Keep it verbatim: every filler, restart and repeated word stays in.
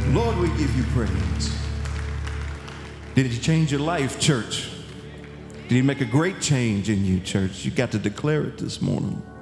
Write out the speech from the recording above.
Lord, we give you praise. Did he change your life, church? Did he make a great change in you, church? You got to declare it this morning.